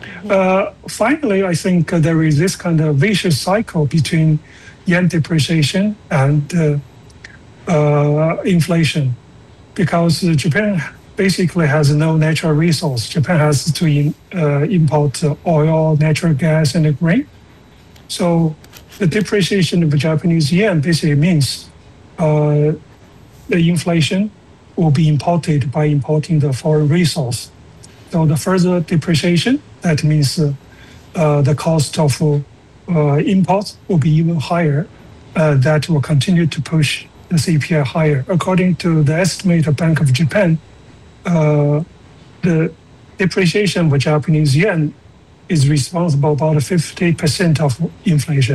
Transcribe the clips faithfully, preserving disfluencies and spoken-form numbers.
Uh, finally, I think uh, there is this kind of vicious cycle between yen depreciation and uh, uh, inflation, because uh, Japan basically has no natural resource. Japan has to in, uh, import uh, oil, natural gas, and grain. So the depreciation of the Japanese yen basically means uh, the inflation will be imported by importing the foreign resource. So the further depreciation, that means uh, uh, the cost of uh, imports will be even higher. Uh, that will continue to push the C P I higher. According to the estimate of Bank of Japan, uh, the depreciation of the Japanese yen is responsible about fifty percent of inflation.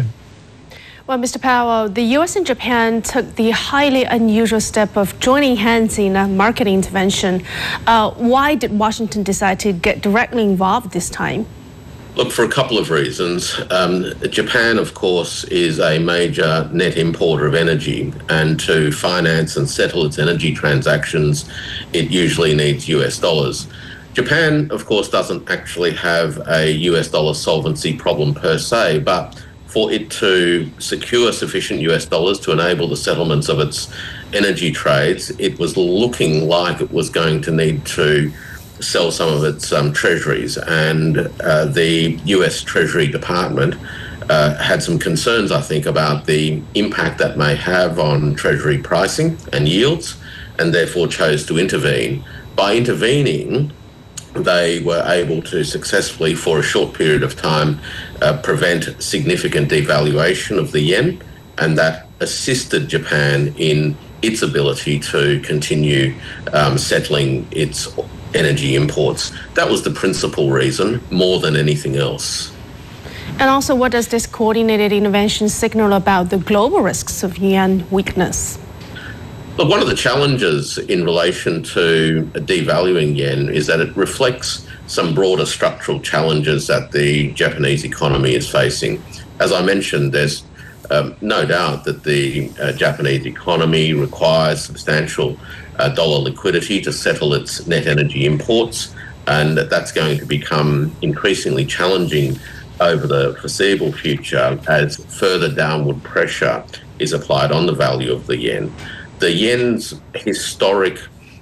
Well, Mister Powell, the U S and Japan took the highly unusual step of joining hands in a market intervention. Uh, why did Washington decide to get directly involved this time? Look, for a couple of reasons. Um, Japan, of course, is a major net importer of energy, and to finance and settle its energy transactions, it usually needs U S dollars. Japan, of course, doesn't actually have a U S dollar solvency problem per se, but for it to secure sufficient U S dollars to enable the settlements of its energy trades, it was looking like it was going to need to sell some of its um, treasuries. And uh, the U S Treasury Department uh, had some concerns, I think, about the impact that may have on treasury pricing and yields, and therefore chose to intervene. By intervening, they were able to successfully, for a short period of time, uh, prevent significant devaluation of the yen, and that assisted Japan in its ability to continue um, settling its energy imports. That was the principal reason, more than anything else. And also, what does this coordinated intervention signal about the global risks of yen weakness? Look, one of the challenges in relation to devaluing yen is that it reflects some broader structural challenges that the Japanese economy is facing. As I mentioned, there's um, no doubt that the uh, Japanese economy requires substantial uh, dollar liquidity to settle its net energy imports, and that that's going to become increasingly challenging over the foreseeable future as further downward pressure is applied on the value of the yen. The yen's historic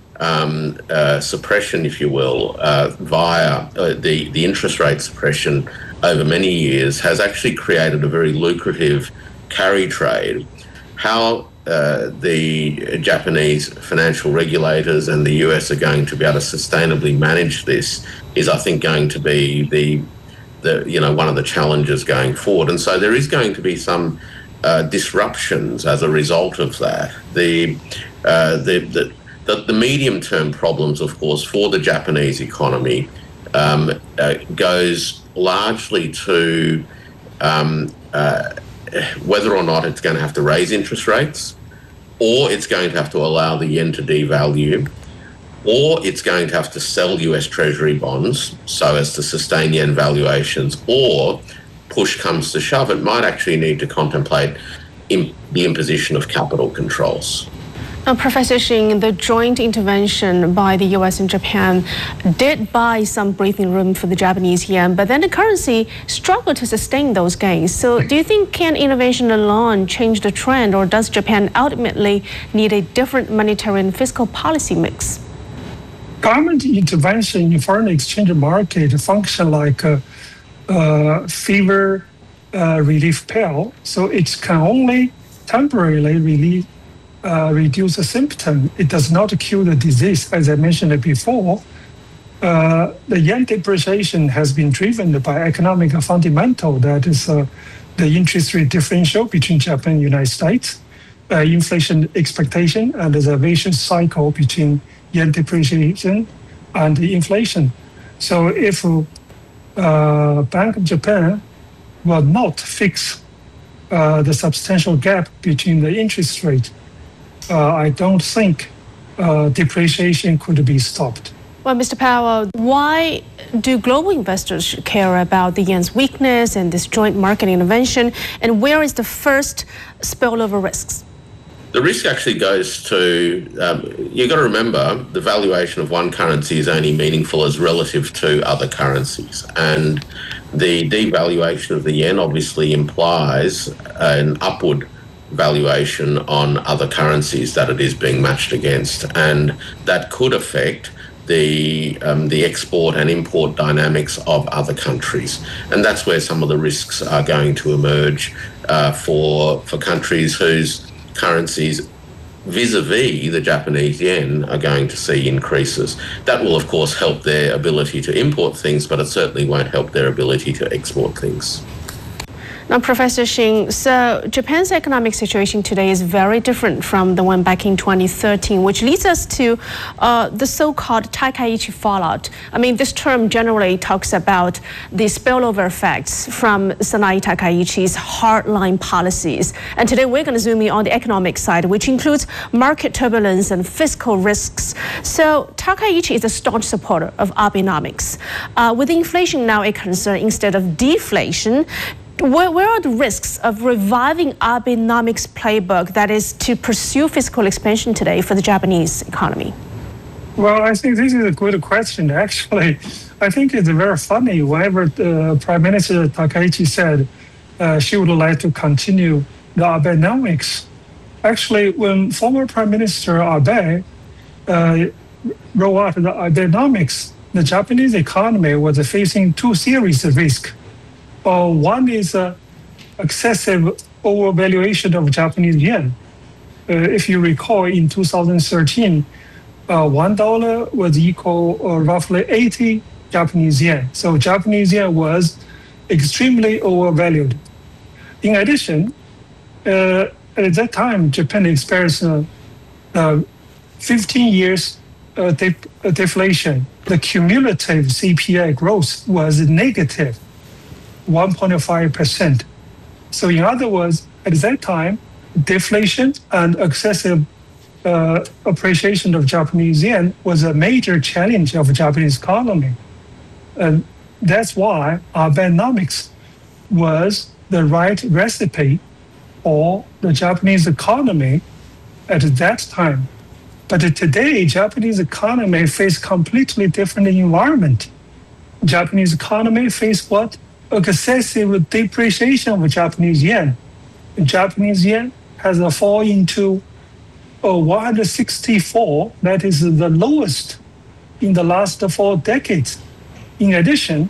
um, uh, suppression, if you will, uh, via uh, the, the interest rate suppression over many years has actually created a very lucrative carry trade. How uh, the Japanese financial regulators and the U S are going to be able to sustainably manage this is, I think, going to be the, the you know, one of the challenges going forward. And so there is going to be some Uh, disruptions as a result of that. The, uh, the, the, the, the medium-term problems, of course, for the Japanese economy um, uh, goes largely to um, uh, whether or not it's going to have to raise interest rates, or it's going to have to allow the yen to devalue, or it's going to have to sell U S Treasury bonds so as to sustain yen valuations, or push comes to shove, it might actually need to contemplate in the imposition of capital controls. Uh, Professor Shing, the joint intervention by the U S and Japan did buy some breathing room for the Japanese yen, but then the currency struggled to sustain those gains. So do you think can intervention alone change the trend, or does Japan ultimately need a different monetary and fiscal policy mix? Government intervention in foreign exchange market function like a Uh, fever uh, relief pill, so it can only temporarily relieve, uh, reduce the symptom. It does not cure the disease, as I mentioned before. Uh, the yen depreciation has been driven by economic fundamental, that is uh, the interest rate differential between Japan and the United States, uh, inflation expectation, and the vicious cycle between yen depreciation and the inflation. So if Uh, Bank of Japan will not fix uh, the substantial gap between the interest rate, uh, I don't think uh, depreciation could be stopped. Well, Mister Powell, why do global investors care about the yen's weakness and this joint market intervention, and where is the first spillover risks? the risk actually goes to, um, you've got to remember, the valuation of one currency is only meaningful as relative to other currencies. And the devaluation of the yen obviously implies an upward valuation on other currencies that it is being matched against. And that could affect the um, the export and import dynamics of other countries, and that's where some of the risks are going to emerge uh, for for countries whose currencies vis-a-vis the Japanese yen are going to see increases. That will of course help their ability to import things, but it certainly won't help their ability to export things. Now, Professor Shin, so Japan's economic situation today is very different from the one back in twenty thirteen, which leads us to uh, the so-called Takaichi fallout. I mean, this term generally talks about the spillover effects from Sanae Takaichi's hardline policies. And today we're going to zoom in on the economic side, which includes market turbulence and fiscal risks. So Takaichi is a staunch supporter of Abenomics. Uh, with inflation now a concern instead of deflation, Where, where are the risks of reviving Abenomics' playbook, that is to pursue fiscal expansion today for the Japanese economy? Well, I think this is a good question, actually. I think it's very funny. Whenever uh, Prime Minister Takaichi said uh, she would like to continue the Abenomics, actually, when former Prime Minister Abe uh, wrote out the Abenomics, the Japanese economy was facing two serious risks. Uh, one is uh, excessive overvaluation of Japanese yen. Uh, if you recall, in two thousand thirteen, uh, one dollar was equal uh, roughly eighty Japanese yen. So Japanese yen was extremely overvalued. In addition, uh, at that time, Japan experienced uh, uh, fifteen years uh, de- deflation. The cumulative C P I growth was negative, one point five percent. So in other words, at that time, deflation and excessive uh, appreciation of Japanese yen was a major challenge of the Japanese economy. And that's why Abenomics was the right recipe for the Japanese economy at that time. But today, Japanese economy face completely different environment. Japanese economy face what? Excessive depreciation of Japanese yen. Japanese yen has a fall into uh, one hundred sixty-four. That is the lowest in the last four decades. In addition,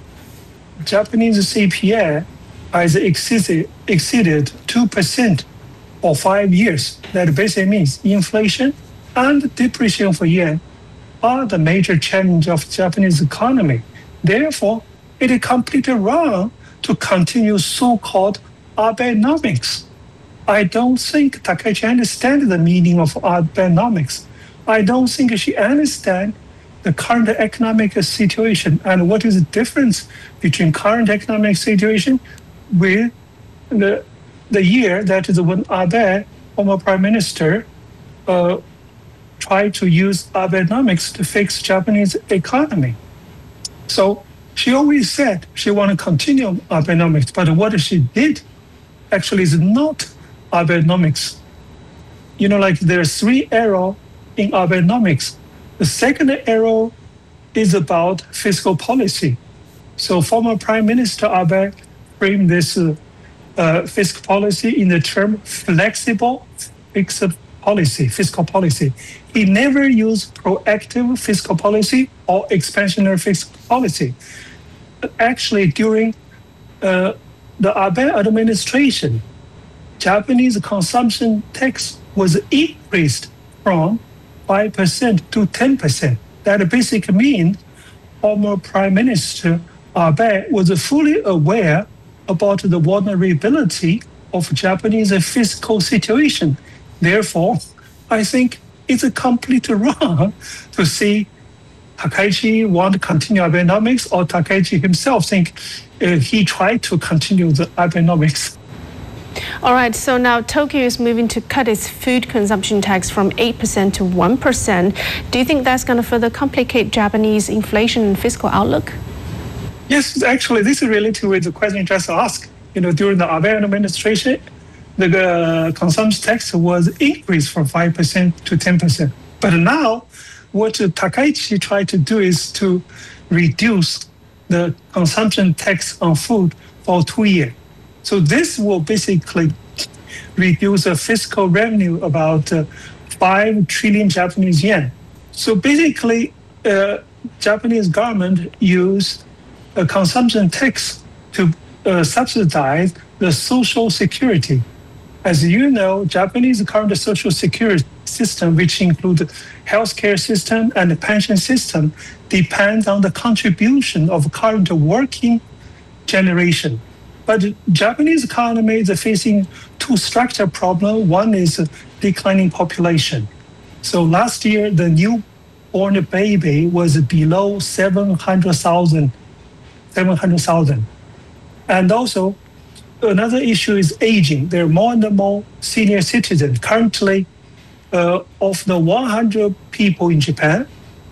Japanese C P I has exceeded, exceeded two percent for five years. That basically means inflation and depreciation for yen are the major challenge of Japanese economy. Therefore, it is completely wrong to continue so-called Abenomics. I don't think Takaichi understands the meaning of Abenomics. I don't think she understands the current economic situation and what is the difference between current economic situation with the, the year that is when Abe, former prime minister, uh, tried to use Abenomics to fix Japanese economy. So she always said she wanted to continue Abenomics, but what she did actually is not Abenomics. You know, like there's three arrows in Abenomics. The second arrow is about fiscal policy. So former Prime Minister Abe framed this uh, uh, fiscal policy in the term flexible fixed policy, fiscal policy. He never used proactive fiscal policy or expansionary fiscal policy. Actually, during uh, the Abe administration, Japanese consumption tax was increased from five percent to ten percent. That basically means former Prime Minister Abe was fully aware about the vulnerability of Japanese fiscal situation. Therefore, I think it's completely wrong to see Takaichi want to continue Abenomics, or Takaichi himself think uh, he tried to continue the Abenomics. All right, so now Tokyo is moving to cut its food consumption tax from eight percent to one percent. Do you think that's going to further complicate Japanese inflation and fiscal outlook? Yes, actually, this is related with the question you just asked. You know, during the Abe administration, the uh, consumption tax was increased from five percent to ten percent. But now, what Takaichi tried to do is to reduce the consumption tax on food for two years. So this will basically reduce the fiscal revenue about uh, five trillion Japanese yen. So basically, uh, Japanese government used a consumption tax to uh, subsidize the social security. As you know, Japanese current social security system, which includes healthcare system and the pension system, depends on the contribution of current working generation. But the Japanese economy is facing two structural problems. One is declining population. So last year, the newborn baby was below seven hundred thousand. seven hundred thousand. And also, another issue is aging. There are more and more senior citizens. Currently, uh, of the one hundred people in Japan,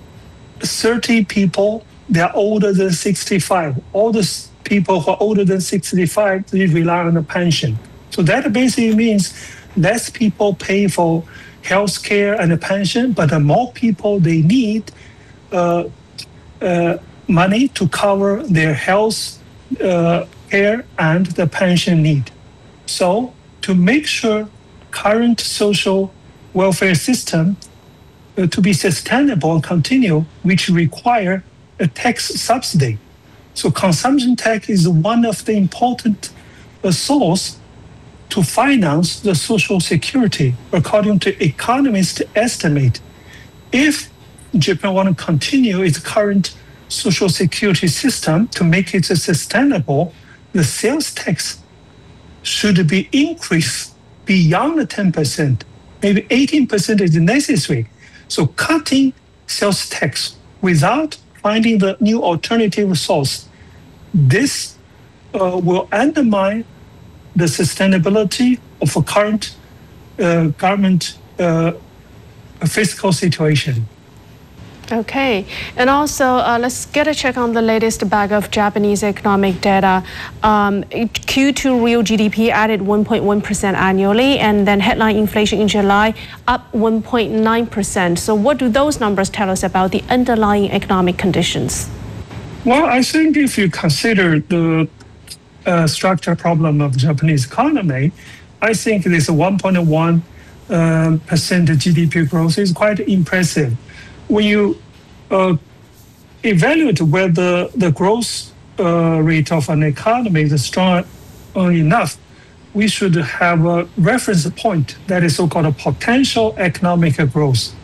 thirty people, they are older than sixty-five. All the people who are older than sixty-five, they rely on the pension. So that basically means less people pay for health care and the pension, but the more people they need uh, uh, money to cover their health uh, care and the pension need. So to make sure current social welfare system uh, to be sustainable and continue, which require a tax subsidy. So consumption tax is one of the important uh, source to finance the social security. According to economists' estimate, if Japan want to continue its current social security system to make it sustainable, the sales tax should be increased beyond the ten percent. Maybe eighteen percent is necessary. So cutting sales tax without finding the new alternative source, this uh, will undermine the sustainability of a current uh, government uh, fiscal situation. Okay, and also uh, let's get a check on the latest bag of Japanese economic data. Um, Q two real G D P added one point one percent annually, and then headline inflation in July up one point nine percent. So what do those numbers tell us about the underlying economic conditions? Well, I think if you consider the uh, structural problem of the Japanese economy, I think this one point one percent uh, G D P growth is quite impressive. When you uh, evaluate whether the growth uh, rate of an economy is strong enough, we should have a reference point that is so-called a potential economic growth.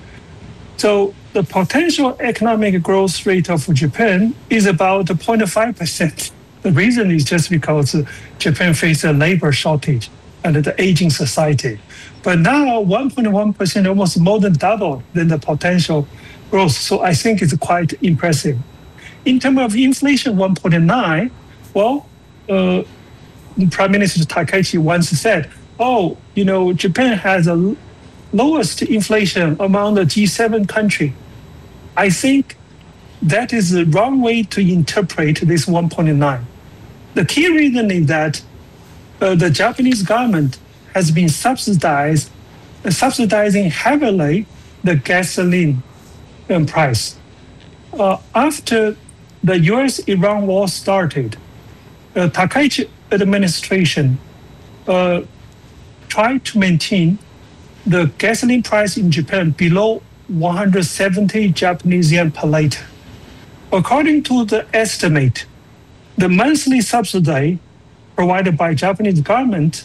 So the potential economic growth rate of Japan is about zero point five percent. The reason is just because Japan faces a labor shortage and the aging society. But now one point one percent, almost more than double than the potential growth. So I think it's quite impressive. In terms of inflation, one point nine, well, uh, Prime Minister Takaichi once said, oh, you know, Japan has the lowest inflation among the G seven countries. I think that is the wrong way to interpret this one point nine. The key reason is that uh, the Japanese government has been subsidized, uh, subsidizing heavily the gasoline um, price. Uh, after the U S Iran war started, uh, Takaichi administration uh, tried to maintain the gasoline price in Japan below one hundred seventy Japanese yen per liter. According to the estimate, the monthly subsidy provided by Japanese government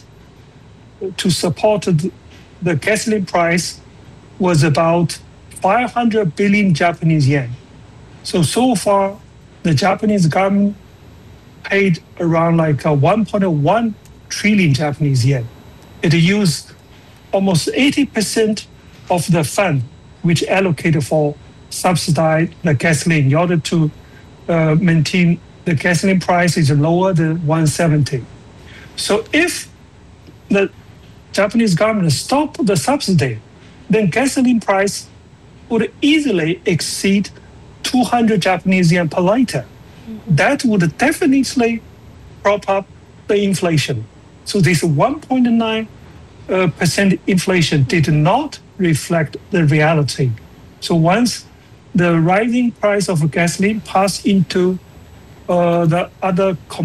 to support the, the gasoline price was about five hundred billion Japanese yen. So, so far, the Japanese government paid around like a one point one trillion Japanese yen. It used almost eighty percent of the fund which allocated for subsidize the gasoline in order to uh, maintain the gasoline price is lower than one seventy. So if the Japanese government stopped the subsidy, then gasoline price would easily exceed two hundred Japanese yen per liter. That would definitely prop up the inflation. So this one point nine uh, percent inflation did not reflect the reality. So once the rising price of gasoline passed into uh, the other